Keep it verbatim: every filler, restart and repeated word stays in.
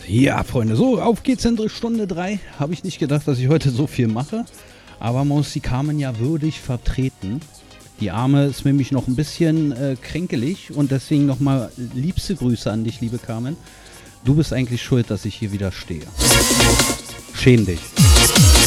Ja, Freunde, so, auf geht's in Stunde drei. Habe ich nicht gedacht, dass ich heute so viel mache. Aber man muss die Carmen ja würdig vertreten. Die Arme ist nämlich noch ein bisschen äh, kränkelig und deswegen nochmal liebste Grüße an dich, liebe Carmen. Du bist eigentlich schuld, dass ich hier wieder stehe. Schäm dich.